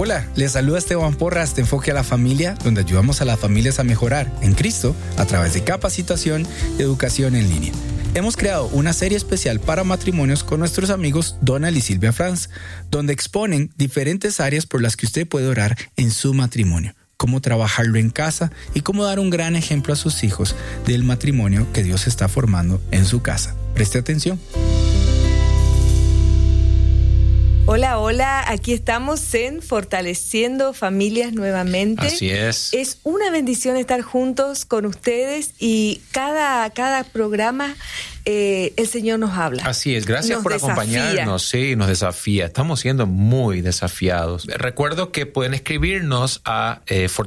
Hola, les saluda Esteban Porras de Enfoque a la Familia, donde ayudamos a las familias a mejorar en Cristo a través de capacitación y educación en línea. Hemos creado una serie especial para matrimonios con nuestros amigos Donald y Silvia Franz, donde exponen diferentes áreas por las que usted puede orar en su matrimonio, cómo trabajarlo en casa y cómo dar un gran ejemplo a sus hijos del matrimonio que Dios está formando en su casa. Preste atención. Hola, hola, aquí estamos en Fortaleciendo Familias nuevamente. Así es. Es una bendición estar juntos con ustedes y cada programa el Señor nos habla. Así es, gracias por acompañarnos. Sí, nos desafía. Estamos siendo muy desafiados. Recuerdo que pueden escribirnos a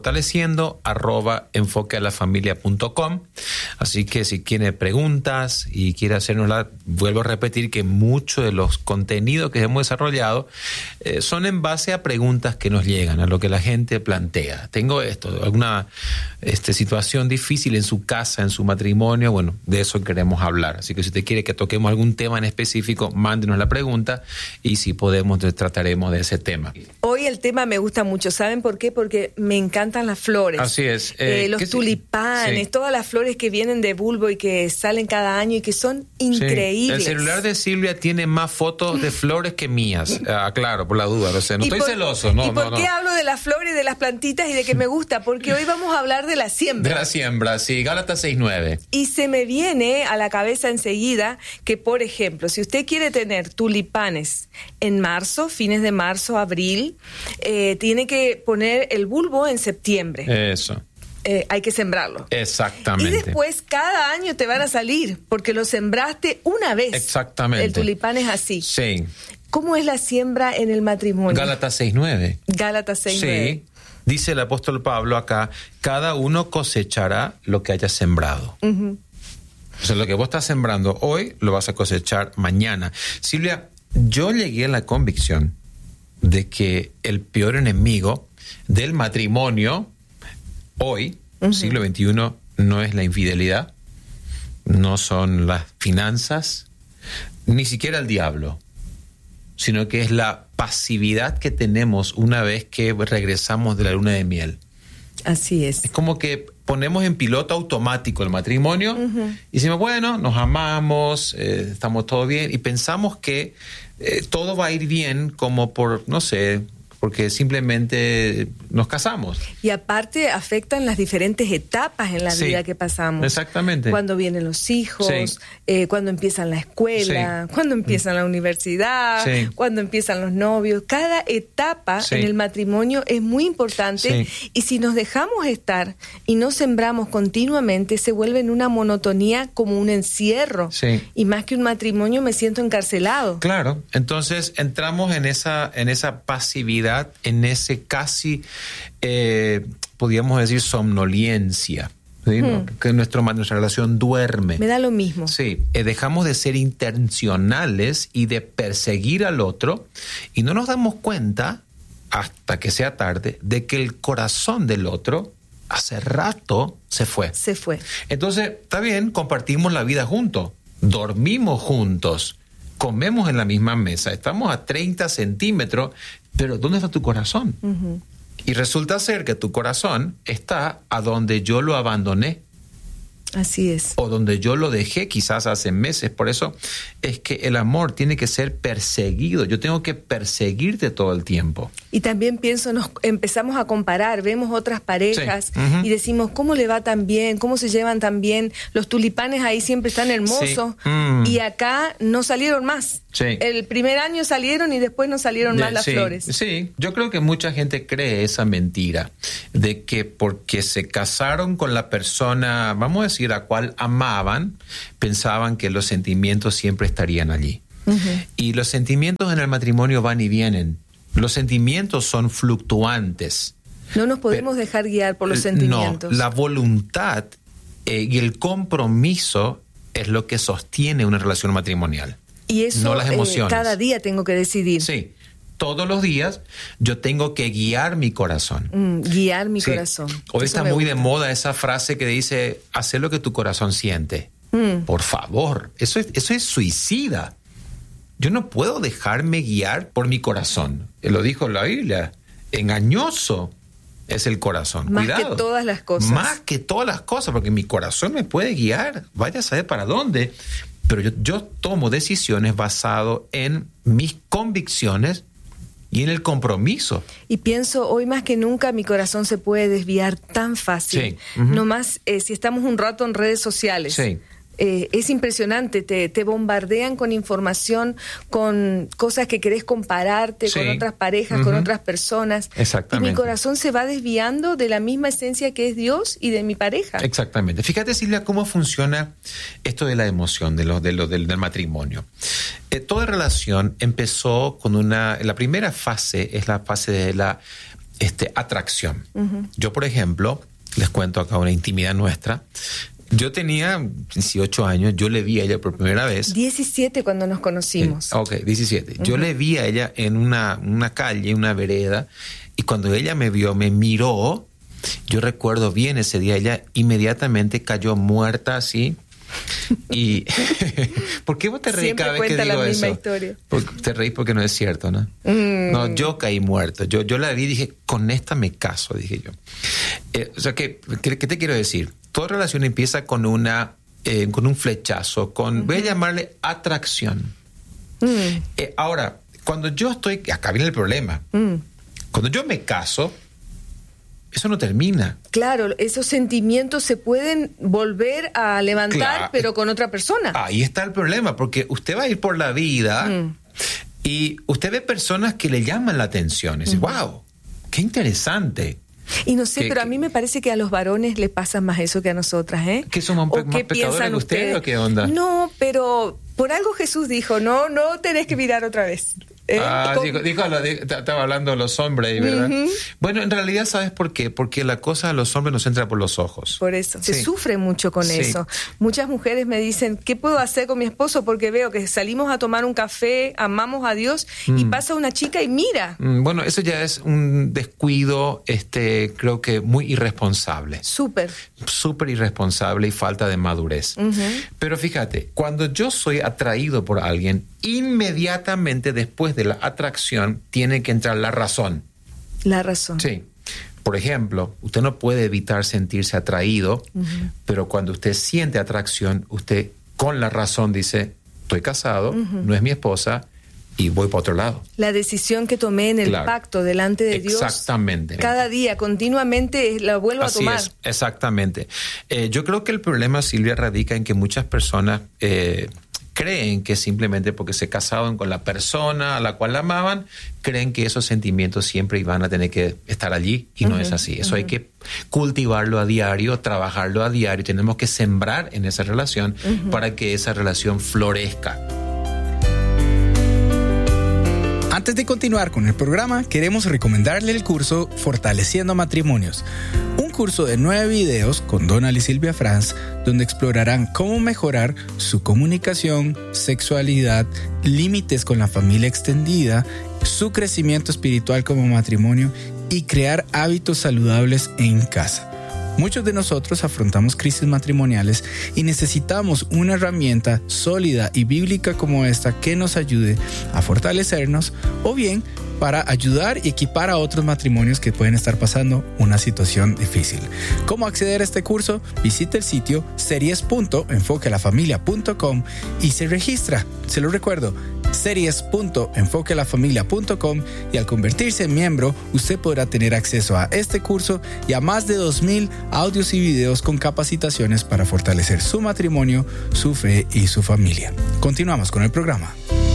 fortaleciendo@enfoquealafamilia.com. Así que si tiene preguntas y quiere hacernosla, vuelvo a repetir que muchos de los contenidos que hemos desarrollado son en base a preguntas que nos llegan, a lo que la gente plantea. Tengo alguna situación difícil en su casa, en su matrimonio. Bueno, de eso queremos hablar. Así que si usted quiere que toquemos algún tema en específico, mándenos la pregunta y si podemos, trataremos de ese tema. Hoy el tema me gusta mucho. ¿Saben por qué? Porque me encantan las flores. Así es. Los tulipanes, sí. Todas las flores que vienen de bulbo y que salen cada año y que son increíbles. Sí. El celular de Silvia tiene más fotos de flores que mías. Claro, por la duda. No estoy celoso. ¿Y por qué hablo de las flores, de las plantitas y de que me gusta? Porque hoy vamos a hablar de la siembra. De la siembra, sí. Gálatas 6:9. Y se me viene a la cabeza enseguida que, por ejemplo, si usted quiere tener tulipanes en marzo, fines de marzo, abril, tiene que poner el bulbo en septiembre. Eso. Hay que sembrarlo. Exactamente. Y después cada año te van a salir porque lo sembraste una vez. Exactamente. El tulipán es así. Sí. ¿Cómo es la siembra en el matrimonio? Gálatas 6:9. Gálatas 6:9. Sí. Dice el apóstol Pablo acá, cada uno cosechará lo que haya sembrado. Uh-huh. O sea, lo que vos estás sembrando hoy, lo vas a cosechar mañana. Silvia, yo llegué a la convicción de que el peor enemigo del matrimonio hoy, uh-huh, siglo XXI, no es la infidelidad, no son las finanzas, ni siquiera el diablo, sino que es la pasividad que tenemos una vez que regresamos de la luna de miel. Así es. Es como que ponemos en piloto automático el matrimonio, uh-huh, y decimos, bueno, nos amamos, estamos todo bien, y pensamos que todo va a ir bien como por, no sé, porque simplemente nos casamos. Y aparte afectan las diferentes etapas en la vida que pasamos. Exactamente. Cuando vienen los hijos, cuando empiezan la escuela, cuando empiezan la universidad, cuando empiezan los novios. Cada etapa en el matrimonio es muy importante, y si nos dejamos estar y no sembramos continuamente, se vuelve en una monotonía como un encierro. Y más que un matrimonio me siento encarcelado. Claro, entonces entramos en esa pasividad, en ese casi, podríamos decir, somnolencia. ¿Sí? Que nuestra relación duerme. Me da lo mismo. Sí, dejamos de ser intencionales y de perseguir al otro, y no nos damos cuenta, hasta que sea tarde, de que el corazón del otro hace rato se fue. Entonces, está bien, compartimos la vida juntos, dormimos juntos, comemos en la misma mesa, estamos a 30 centímetros, pero ¿dónde está tu corazón? Uh-huh. Y resulta ser que tu corazón está a donde yo lo abandoné. Así es. O donde yo lo dejé quizás hace meses. Por eso es que el amor tiene que ser perseguido. Yo tengo que perseguirte todo el tiempo. Y también pienso, nos empezamos a comparar, vemos otras parejas, uh-huh, y decimos, ¿cómo le va tan bien? ¿Cómo se llevan tan bien? Los tulipanes ahí siempre están hermosos, y acá no salieron más. El primer año salieron y después no salieron más las flores. Sí, yo creo que mucha gente cree esa mentira de que porque se casaron con la persona, vamos a decir, a cual amaban, pensaban que los sentimientos siempre estarían allí. Uh-huh. Y los sentimientos en el matrimonio van y vienen. Los sentimientos son fluctuantes. No nos podemos dejar guiar por los sentimientos. No, la voluntad y el compromiso es lo que sostiene una relación matrimonial. Y eso, no las emociones. Cada día tengo que decidir. Sí, todos los días yo tengo que guiar mi corazón. Guiar mi corazón. Hoy está muy de moda esa frase que dice, haz lo que tu corazón siente. Por favor, eso es suicida. Yo no puedo dejarme guiar por mi corazón. Lo dijo la Biblia. engañoso es el corazón. Más Cuidado. que todas las cosas. Más que todas las cosas, porque mi corazón me puede guiar. Vaya a saber para dónde. Pero yo tomo decisiones basado en mis convicciones y en el compromiso. Y pienso, hoy más que nunca mi corazón se puede desviar tan fácil. Sí. No más si estamos un rato en redes sociales. Sí. Es impresionante, te bombardean con información, con cosas que querés compararte con otras parejas, con otras personas. Exactamente. Y mi corazón se va desviando de la misma esencia que es Dios y de mi pareja. Exactamente. Fíjate, Silvia, cómo funciona esto de la emoción, del matrimonio. Toda relación empezó con la primera fase es la fase de la atracción. Yo, por ejemplo, les cuento acá una intimidad nuestra. Yo tenía 18 años, yo le vi a ella por primera vez. 17 cuando nos conocimos. 17. Yo le vi a ella en una calle, una vereda, y cuando ella me vio, me miró, yo recuerdo bien ese día, ella inmediatamente cayó muerta así. Y ¿por qué vos te reís cada vez que digo la misma eso? Historia. Te reís porque no es cierto, ¿no? No, yo caí muerto. Yo la vi y dije, con esta me caso, dije yo. O sea, ¿qué te quiero decir? Toda relación empieza con un flechazo, voy a llamarle atracción. Ahora, cuando yo estoy, acá viene el problema. Cuando yo me caso, eso no termina. Claro, esos sentimientos se pueden volver a levantar, claro, pero con otra persona. Ahí está el problema, porque usted va a ir por la vida y usted ve personas que le llaman la atención. Y dice, wow, qué interesante. Y no sé, pero a mí me parece que a los varones le pasa más eso que a nosotras, ¿eh? ¿Que somos más pecadores que ustedes o qué onda? No, pero por algo Jesús dijo, no tenés que mirar otra vez. Estaba hablando de los hombres, ¿verdad? Bueno, en realidad, ¿sabes por qué? Porque la cosa a los hombres nos entra por los ojos. Por eso, se sufre mucho con eso. Muchas mujeres me dicen, ¿qué puedo hacer con mi esposo? Porque veo que salimos a tomar un café, amamos a Dios, y pasa una chica y mira. Bueno, eso ya es un descuido, creo que muy irresponsable. Súper irresponsable y falta de madurez. Pero fíjate, cuando yo soy atraído por alguien, inmediatamente después de la atracción tiene que entrar la razón. La razón. Sí. Por ejemplo, usted no puede evitar sentirse atraído, pero cuando usted siente atracción, usted con la razón dice, estoy casado, no es mi esposa y voy para otro lado. La decisión que tomé en el pacto delante de Dios. Exactamente. Cada día, continuamente, la vuelvo a tomar. Así es, exactamente. Yo creo que el problema, Silvia, radica en que muchas personas creen que simplemente porque se casaron con la persona a la cual amaban, creen que esos sentimientos siempre iban a tener que estar allí y no es así. Eso hay que cultivarlo a diario, trabajarlo a diario. Tenemos que sembrar en esa relación para que esa relación florezca. Antes de continuar con el programa, queremos recomendarle el curso Fortaleciendo Matrimonios. Un curso de 9 videos con Donald y Silvia Franz, donde explorarán cómo mejorar su comunicación, sexualidad, límites con la familia extendida, su crecimiento espiritual como matrimonio y crear hábitos saludables en casa. Muchos de nosotros afrontamos crisis matrimoniales y necesitamos una herramienta sólida y bíblica como esta que nos ayude a fortalecernos o bien para ayudar y equipar a otros matrimonios que pueden estar pasando una situación difícil. ¿Cómo acceder a este curso? Visite el sitio series.enfoquealafamilia.com y se registra. Se lo recuerdo, series.enfoquealafamilia.com, y al convertirse en miembro, usted podrá tener acceso a este curso y a más de 2,000 audios y videos con capacitaciones para fortalecer su matrimonio, su fe y su familia. Continuamos con el programa.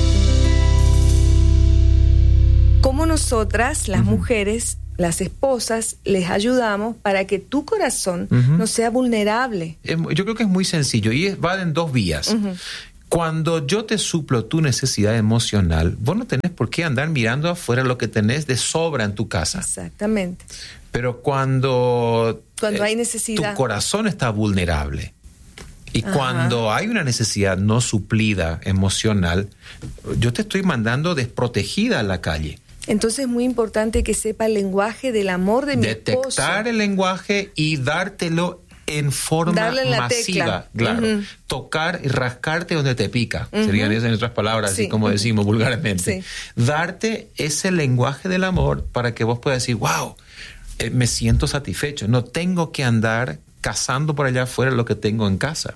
Cómo nosotras, las mujeres, las esposas, les ayudamos para que tu corazón no sea vulnerable. Yo creo que es muy sencillo y va en 2 vías. Cuando yo te suplo tu necesidad emocional, vos no tenés por qué andar mirando afuera lo que tenés de sobra en tu casa. Exactamente. Pero cuando hay necesidad, tu corazón está vulnerable y cuando hay una necesidad no suplida emocional, yo te estoy mandando desprotegida a la calle. Entonces es muy importante que sepa el lenguaje del amor de mi esposo. Detectar el lenguaje y dártelo en forma masiva, claro. Tocar y rascarte donde te pica, serían esas en otras palabras, así como decimos vulgarmente. Darte ese lenguaje del amor para que vos puedas decir, wow, me siento satisfecho, no tengo que andar cazando por allá afuera lo que tengo en casa.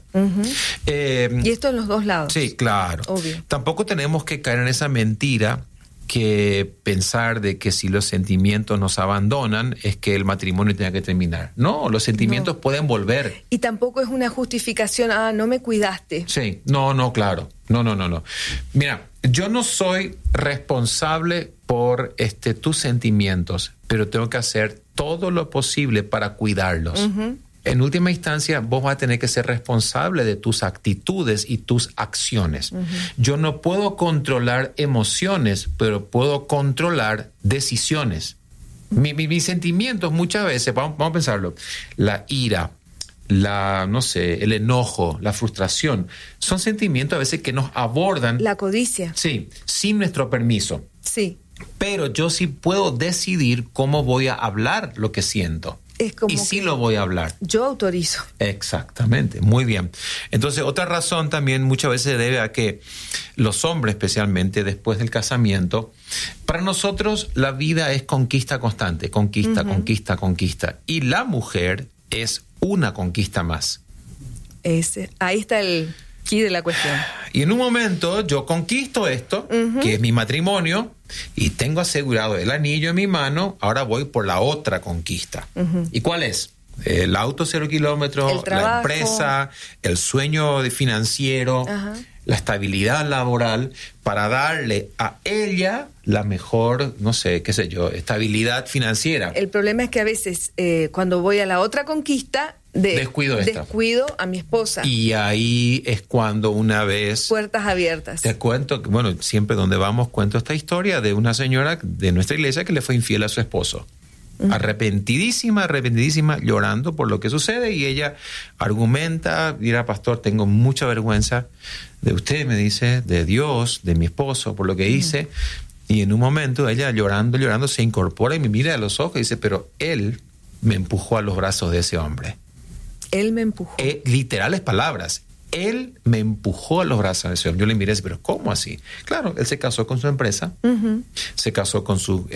Y esto en los dos lados. Sí, claro. Obvio. Tampoco tenemos que caer en esa mentira que pensar de que si los sentimientos nos abandonan es que el matrimonio tenga que terminar. No, los sentimientos pueden volver. Y tampoco es una justificación, no me cuidaste. Sí, no, claro. No. Mira, yo no soy responsable por tus sentimientos, pero tengo que hacer todo lo posible para cuidarlos. En última instancia, vos vas a tener que ser responsable de tus actitudes y tus acciones. Yo no puedo controlar emociones, pero puedo controlar decisiones. Mis sentimientos muchas veces, vamos a pensarlo, la ira, el enojo, la frustración, son sentimientos a veces que nos abordan. La codicia. Sí, sin nuestro permiso. Sí. Pero yo sí puedo decidir cómo voy a hablar lo que siento. Y sí lo voy a hablar. Yo autorizo. Exactamente, muy bien. Entonces, otra razón también muchas veces se debe a que los hombres, especialmente después del casamiento, para nosotros la vida es conquista constante, conquista. Y la mujer es una conquista más. Ahí está el key de la cuestión. Y en un momento yo conquisto esto, que es mi matrimonio, y tengo asegurado el anillo en mi mano, ahora voy por la otra conquista. ¿Y cuál es? El auto 0 kilómetros, la empresa, el sueño financiero, la estabilidad laboral, para darle a ella la mejor, estabilidad financiera. El problema es que a veces cuando voy a la otra conquista, descuido a mi esposa. Y ahí es cuando una vez... Puertas abiertas. Te cuento, siempre donde vamos cuento esta historia de una señora de nuestra iglesia que le fue infiel a su esposo. Arrepentidísima, llorando por lo que sucede, y ella argumenta, mira, pastor, tengo mucha vergüenza de usted, me dice, de Dios, de mi esposo, por lo que hice. Y en un momento ella llorando, se incorpora y me mira a los ojos y dice, pero él me empujó a los brazos de ese hombre. Él me empujó. Literales palabras. Él me empujó a los brazos de ese hombre. Yo le miré y dije, pero ¿cómo así? Claro, él se casó con su empresa, se casó con su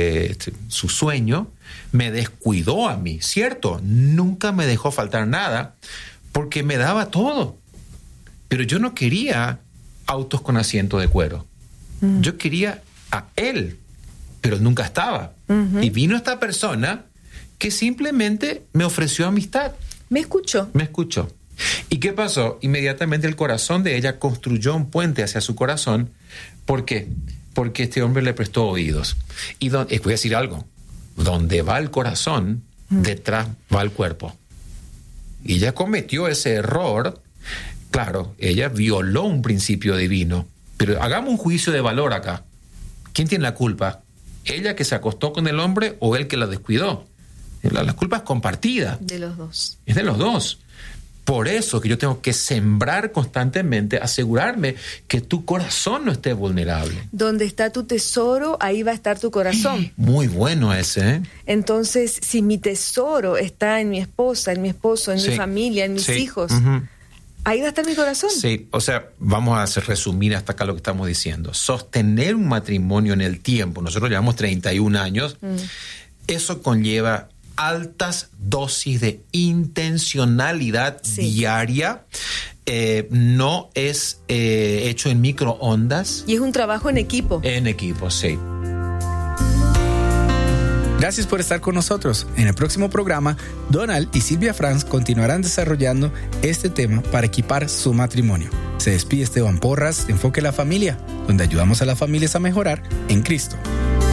sueño, me descuidó a mí, ¿cierto? Nunca me dejó faltar nada porque me daba todo. Pero yo no quería autos con asiento de cuero. Yo quería a él, pero nunca estaba. Y vino esta persona que simplemente me ofreció amistad. Me escuchó. ¿Y qué pasó? Inmediatamente el corazón de ella construyó un puente hacia su corazón. ¿Por qué? Porque este hombre le prestó oídos. Y voy a decir algo. Donde va el corazón, detrás va el cuerpo. Y ella cometió ese error. Claro, ella violó un principio divino. Pero hagamos un juicio de valor acá. ¿Quién tiene la culpa? ¿Ella que se acostó con el hombre o él que la descuidó? La culpa es compartida. De los dos. Es de los dos. Por eso que yo tengo que sembrar constantemente, asegurarme que tu corazón no esté vulnerable. Donde está tu tesoro, ahí va a estar tu corazón. Muy bueno ese, ¿eh? Entonces, si mi tesoro está en mi esposa, en mi esposo, en mi familia, en mis hijos, ahí va a estar mi corazón. Sí, o sea, vamos a resumir hasta acá lo que estamos diciendo. Sostener un matrimonio en el tiempo, nosotros llevamos 31 años, eso conlleva altas dosis de intencionalidad diaria. No es hecho en microondas. Y es un trabajo en equipo. En equipo, sí. Gracias por estar con nosotros. En el próximo programa, Donald y Silvia Franz continuarán desarrollando este tema para equipar su matrimonio. Se despide Esteban Porras de Enfoque a la Familia, donde ayudamos a las familias a mejorar en Cristo.